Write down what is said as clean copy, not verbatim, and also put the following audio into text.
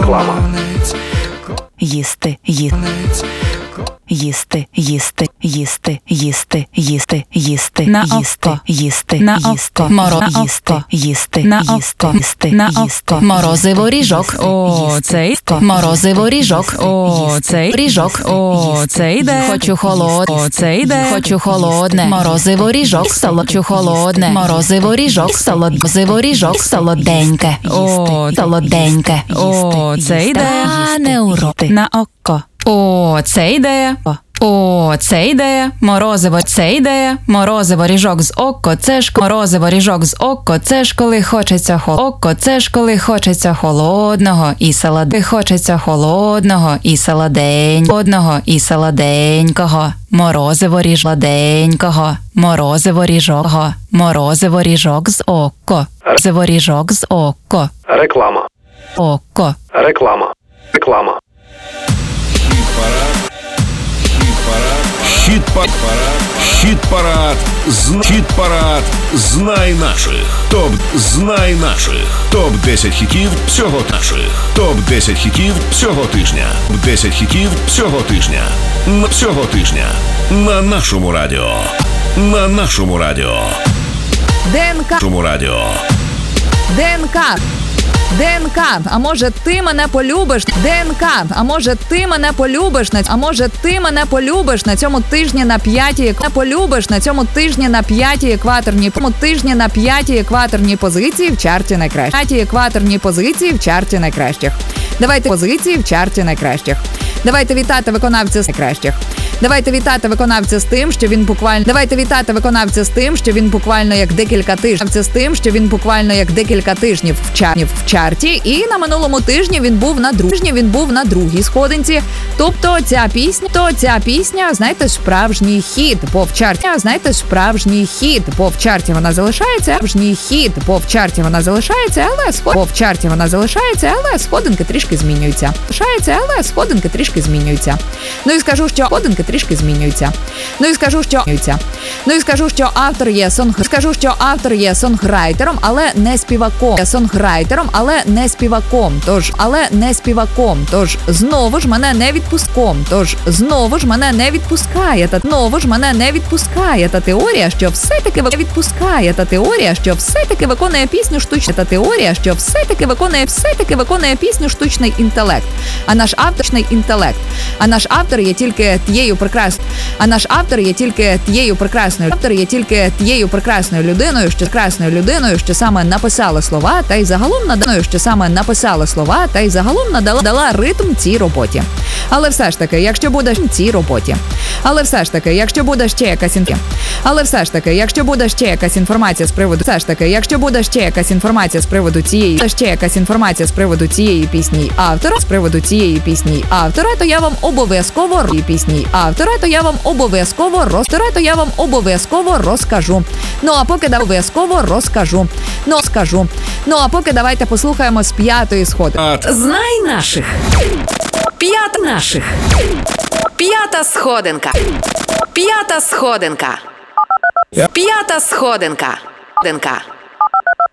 Реклама. Їсти, їсти, їсти, їсти, їсти, їсти, їсти, на їсти, око, їсти, на їсти, око, моро, їсти, їсти, на їсти, око, їсти, на їсти, око, морозиво ріжок, о, цей, морозиво ріжок, о, цей, ріжок, о, це йде, хочу холодне, о, це йде, хочу холодне, морозиво ріжок, солодчу холодне, морозиво ріжок, морозиво ріжок, солоденьке, о, солоденьке, о, це йде, не уроти, на око. О, це ідея. О, це ідея. Морозиво, це ідея. Морозиво ріжок з око, це ж морозиво ріжок з око, це ж коли хочеться око, це ж коли хочеться холодного і хочеться холодного і холодного і солоденького. Морозиво ріжладенького. Морозиво ріжого. Морозиво ріжок з око. Морозиво ріжок з око. Реклама. Око. Реклама. Реклама. Хіт-парад. Знай наших. Знай наших. Топ-10 хітів всього наших. Топ-10 хітів всього тижня. 10 хітів всього тижня. Всього тижня. На нашому радіо. На нашому радіо. ДНК. Нашому радіо. ДНК. ДНК, а може ти мене полюбиш? ДНК, а може ти мене полюбиш? А може ти мене полюбиш на цьому тижні на п'ятій полюбиш на цьому тижні на п'ятій екваторній позиції в чарті найкращих. П'ятій екваторній позиції в чарті найкращих. Давайте позиції в чарті найкращих. Давайте вітати виконавця з найкращих. Давайте вітати виконавця з тим, що він буквально. Давайте вітати виконавця з тим, що він буквально як декілька тижнів. З тим, що він буквально як декілька тижнів в чарті. І на минулому тижні він був на другій сходинці. Тобто ця пісня, знаєте, справжній хіт, бо в чарті. Знаєте, справжній хіт, бо в чарті вона залишається. Справжній хіт, бо в чарті вона залишається, але сходинки трішки змінюються. Ну і скажу, що сходинки трішки змінюються. Ну і скажу, що автор є сонграйтером, але не співаком. Тож знову ж мене не відпускає та теорія, що все-таки виконує пісню штучний інтелект. А наш автор є тільки тією прекрасною людиною, що саме написала слова, та й загалом надала ритм цій роботі. Але все ж таки, якщо буде якась інформація з приводу цієї пісні автора, то я вам обов'язково розкажу. Ну а поки давайте послухаємо з п'ятої сходи. Знай наших. П'ята сходинка.